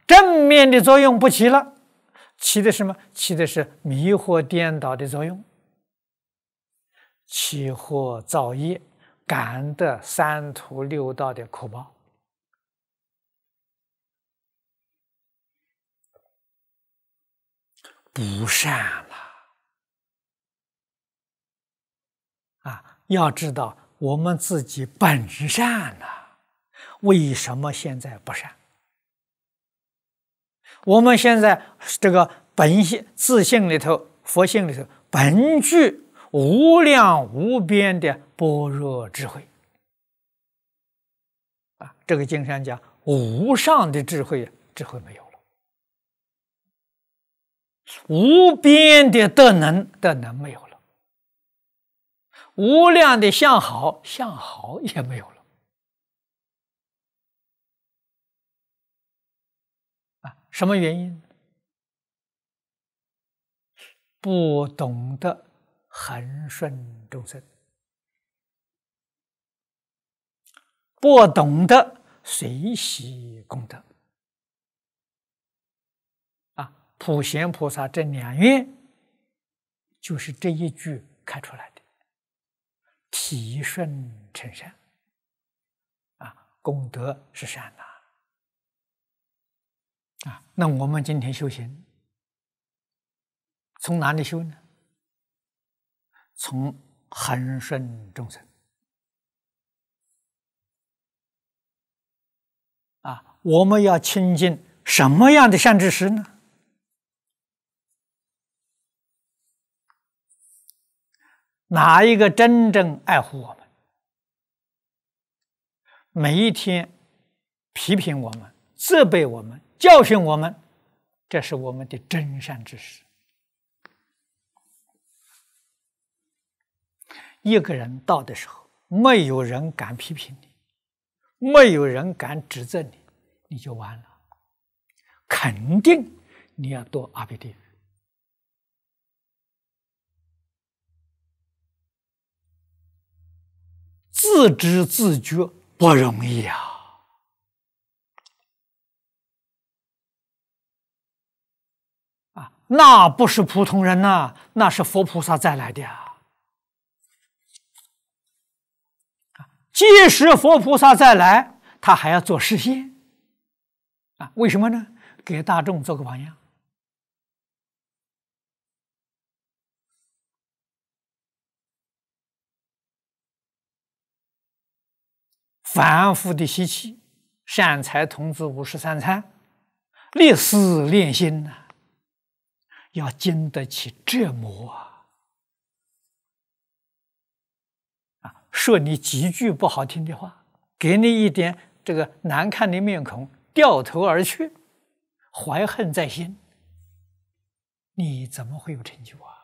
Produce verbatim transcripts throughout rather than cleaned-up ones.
正面的作用不起了，起的什么？起的是迷惑颠倒的作用，起惑造业，感得三途六道的苦报。不善了啊！要知道我们自己本善呐、啊，为什么现在不善？我们现在这个本性自性里头，佛性里头本具无量无边的般若智慧啊！这个经上讲无上的智慧，智慧没有了；无边的德能，德能没有了；无量的相好，相好也没有了。啊，什么原因？不懂得恒顺众生，不懂得随喜功德。啊，普贤菩萨这两愿，就是这一句开出来的。体顺成善，啊，功德是善呐。啊，那我们今天修行，从哪里修呢？从恒顺众生。啊，我们要亲近什么样的善知识呢？哪一个真正爱护我们，每一天批评我们、责备我们、教训我们，这是我们的真善知识。一个人到的时候，没有人敢批评你，没有人敢指责你，你就完了，肯定你要堕阿鼻地狱。自知自觉不容易啊！啊，那不是普通人呐、啊，那是佛菩萨再来的啊！即使佛菩萨再来，他还要做示现啊？为什么呢？给大众做个榜样。反复的习气，善财童子五十三参，立思练心呐、啊，要经得起折磨啊！啊，说你几句不好听的话，给你一点这个难看的面孔，掉头而去，怀恨在心，你怎么会有成就啊？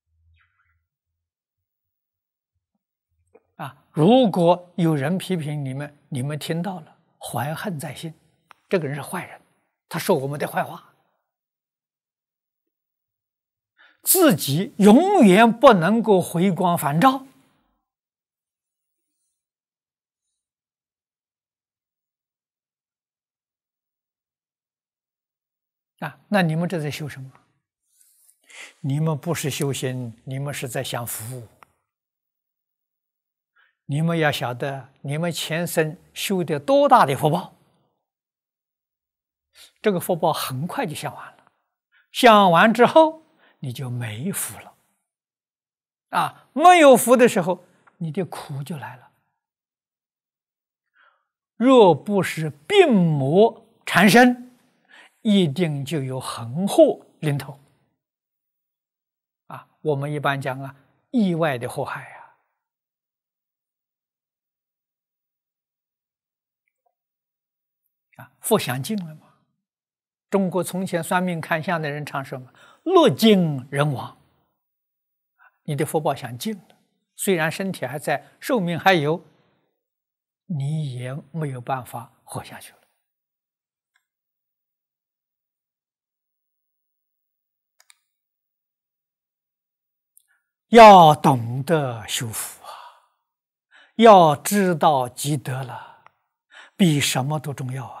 啊！如果有人批评你们，你们听到了，怀恨在心，这个人是坏人，他说我们的坏话，自己永远不能够回光返照。啊，那你们这在修什么？你们不是修行，你们是在享福。你们要晓得，你们前生修的多大的福报，这个福报很快就享完了，享完之后你就没福了。啊，没有福的时候，你的苦就来了。若不是病魔缠身，一定就有横祸临头。啊，我们一般讲啊，意外的祸害啊。福享尽了吗？中国从前算命看相的人常说嘛，乐尽人亡。你的福报享尽了，虽然身体还在，寿命还有，你也没有办法活下去了。要懂得修福啊，要知道积德了，比什么都重要啊。